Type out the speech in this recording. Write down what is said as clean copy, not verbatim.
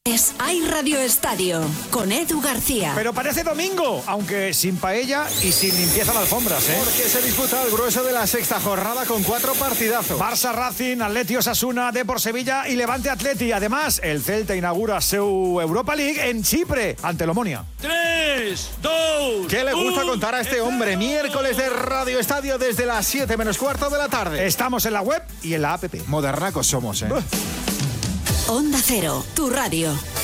Hay Radio Estadio con Edu García. Pero parece domingo, aunque sin paella y sin limpieza de alfombras, ¿eh? Porque se disputa el grueso de la sexta jornada con 4 partidazos. Barça Racing, Atleti Osasuna, Depor Sevilla y Levante Atleti. Además, el Celta inaugura su Europa League en Chipre, ante el Omonia. 3, 2... ¿Qué le gusta contar a este hombre? Miércoles de Radio Estadio desde las 7 menos cuarto de la tarde. Estamos en la web y en la app. Modernacos somos, ¿eh? Onda Cero, tu radio.